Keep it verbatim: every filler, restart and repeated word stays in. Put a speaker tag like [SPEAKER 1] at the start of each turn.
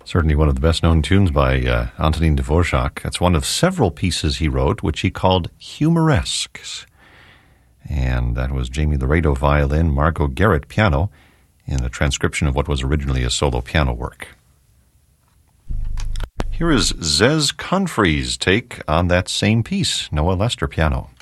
[SPEAKER 1] Certainly one of the best-known tunes by uh, Antonin Dvorak. That's one of several pieces he wrote, which he called humoresques. And that was Jamie Laredo violin, Margot Garrett piano, in a transcription of what was originally a solo piano work. Here is Zez Confrey's take on that same piece, Noah Lester piano.